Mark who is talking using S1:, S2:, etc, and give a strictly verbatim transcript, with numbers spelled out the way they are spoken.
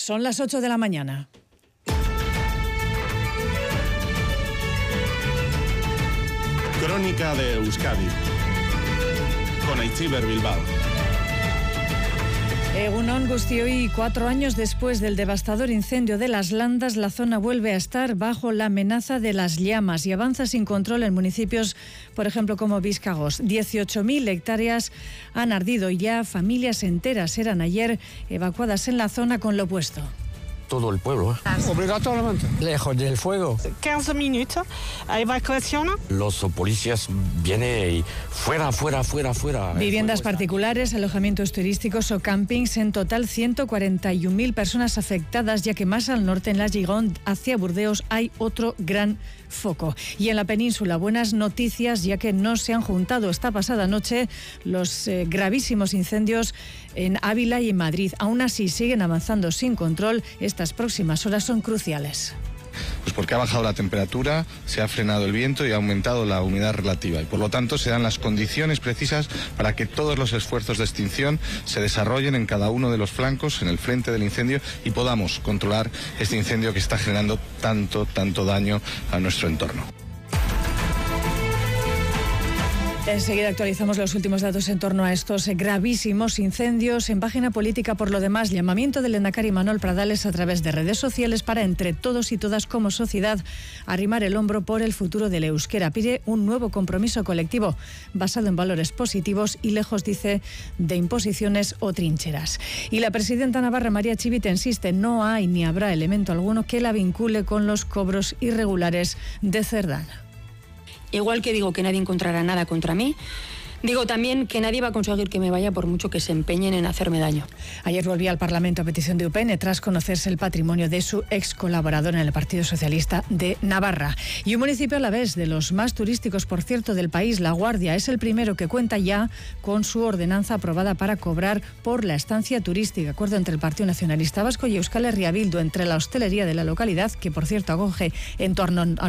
S1: Son las ocho de la mañana.
S2: Crónica de Euskadi con Aitziber Bilbao.
S1: Egunon Guztioi, cuatro años después del devastador incendio de Las Landas, la zona vuelve a estar bajo la amenaza de las llamas y avanza sin control en municipios, por ejemplo, como Bizkagos. dieciocho mil hectáreas han ardido ya, familias enteras eran ayer evacuadas en la zona con lo opuesto.
S3: Todo el pueblo, ¿eh?
S4: Obligatoriamente.
S3: Lejos del fuego.
S4: quince minutos a evacuación.
S3: Los policías vienen y fuera, fuera, fuera, fuera.
S1: Viviendas particulares, alojamientos turísticos o campings, en total ciento cuarenta y una mil personas afectadas, ya que más al norte, en la Gijón, hacia Burdeos, hay otro gran foco. Y en la península, buenas noticias, ya que no se han juntado esta pasada noche los eh, gravísimos incendios en Ávila y en Madrid. Aún así, siguen avanzando sin control. Estas próximas horas son cruciales.
S5: Pues porque ha bajado la temperatura, se ha frenado el viento y ha aumentado la humedad relativa, y por lo tanto se dan las condiciones precisas para que todos los esfuerzos de extinción se desarrollen en cada uno de los flancos, en el frente del incendio, y podamos controlar este incendio que está generando tanto, tanto daño a nuestro entorno.
S1: Enseguida actualizamos los últimos datos en torno a estos gravísimos incendios. En página política, por lo demás, llamamiento del lehendakari Manuel Pradales a través de redes sociales para, entre todos y todas como sociedad, arrimar el hombro por el futuro del euskera. Pide un nuevo compromiso colectivo basado en valores positivos y lejos, dice, de imposiciones o trincheras. Y la presidenta navarra, María Chivite, insiste, no hay ni habrá elemento alguno que la vincule con los cobros irregulares de Cerdán.
S6: Igual que digo que nadie encontrará nada contra mí, digo también que nadie va a conseguir que me vaya por mucho que se empeñen en hacerme daño.
S1: Ayer volvía al Parlamento a petición de U P N tras conocerse el patrimonio de su ex colaborador en el Partido Socialista de Navarra. Y un municipio a la vez de los más turísticos, por cierto, del país, La Guardia, es el primero que cuenta ya con su ordenanza aprobada para cobrar por la estancia turística. Acuerdo entre el Partido Nacionalista Vasco y Euskal Herria Bildu, entre la hostelería de la localidad, que por cierto acoge en torno a